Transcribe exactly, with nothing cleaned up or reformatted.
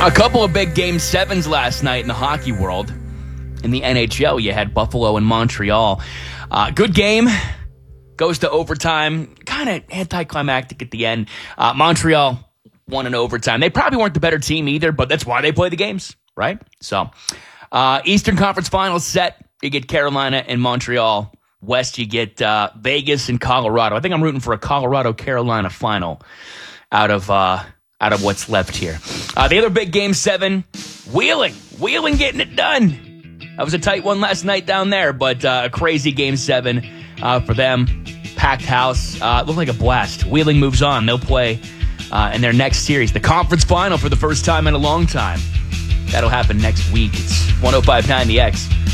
A couple of big game sevens last night in the hockey world. In the N H L, you had Buffalo and Montreal. Uh, good game. Goes to overtime. Kind of anticlimactic at the end. Uh, Montreal won in overtime. They probably weren't the better team either, but that's why they play the games, right? So, uh, Eastern Conference Finals set. You get Carolina and Montreal. West, you get uh, Vegas and Colorado. I think I'm rooting for a Colorado-Carolina final out of uh, out of what's left here. Uh, the other big game seven, Wheeling. Wheeling getting it done. That was a tight one last night down there, but uh, a crazy game seven uh, for them. Packed house. Uh, looked like a blast. Wheeling moves on. They'll play uh, in their next series, the conference final for the first time in a long time. That'll happen next week. It's one oh five point nine The X.